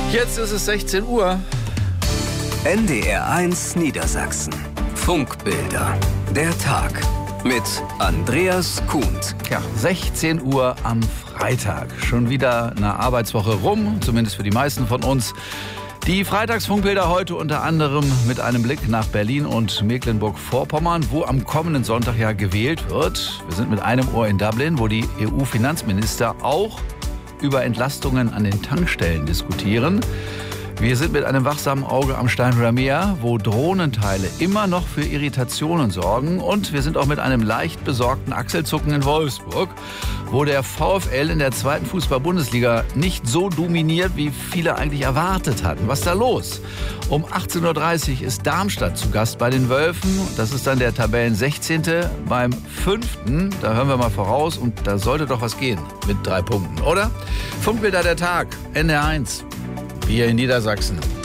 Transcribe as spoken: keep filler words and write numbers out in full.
Jetzt ist es sechzehn Uhr. N D R eins Niedersachsen. Funkbilder. Der Tag mit Andreas Kuhnt. Ja, sechzehn Uhr am Freitag. Schon wieder eine Arbeitswoche rum, zumindest für die meisten von uns. Die Freitagsfunkbilder heute unter anderem mit einem Blick nach Berlin und Mecklenburg-Vorpommern, wo am kommenden Sonntag ja gewählt wird. Wir sind mit einem Ohr in Dublin, wo die E U-Finanzminister auch über Entlastungen an den Tankstellen diskutieren. Wir sind mit einem wachsamen Auge am Steinhuder Meer, wo Drohnenteile immer noch für Irritationen sorgen. Und wir sind auch mit einem leicht besorgten Achselzucken in Wolfsburg, wo der VfL in der zweiten Fußball-Bundesliga nicht so dominiert, wie viele eigentlich erwartet hatten. Was ist da los? Um achtzehn Uhr dreißig ist Darmstadt zu Gast bei den Wölfen. Das ist dann der Tabellen sechzehnte beim fünften. Da hören wir mal voraus und da sollte doch was gehen mit drei Punkten, oder? Funkbilder der Tag, N D R eins. Wir in Niedersachsen.